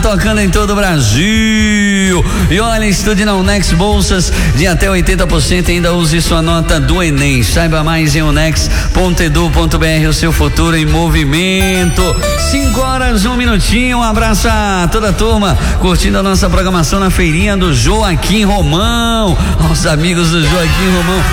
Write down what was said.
tocando em todo o Brasil. E olha, estude na Unex Bolsas de até 80%, ainda use sua nota do Enem. Saiba mais em unex.edu.br, o seu futuro em movimento. 5h, 1 minutinho. Um abraço a toda a turma curtindo a nossa programação na feirinha do Joaquim Romão. Aos amigos do Joaquim Romão,